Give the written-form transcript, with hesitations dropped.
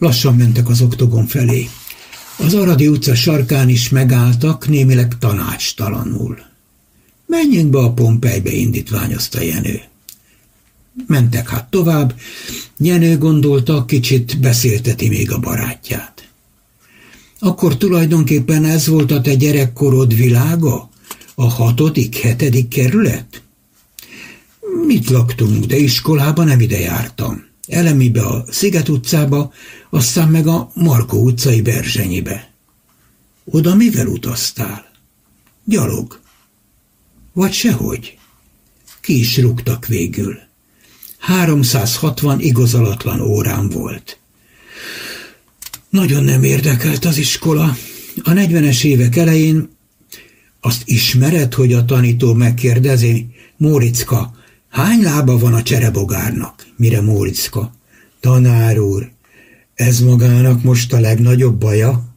Lassan mentek az oktogon felé. Az Aradi utca sarkán is megálltak, némileg tanácstalanul. Menjünk be a Pompejbe, indítványozta Jenő. Mentek hát tovább, Jenő gondolta, kicsit beszélteti még a barátját. Akkor tulajdonképpen ez volt a te gyerekkorod világa? A 6., 7. kerület? Mit laktunk, de iskolába nem ide jártam. Elemibe a Sziget utcába, aztán meg a Markó utcai Berzsenyibe. Oda mivel utaztál? Gyalog. Vagy sehogy? Ki is rúgtak végül. 360 igazolatlan órám volt. Nagyon nem érdekelt az iskola. A 40-es évek elején azt ismered, hogy a tanító megkérdezi, Móriczka, hány lába van a cserebogárnak? Mire Móriczka, tanár úr, ez magának most a legnagyobb baja?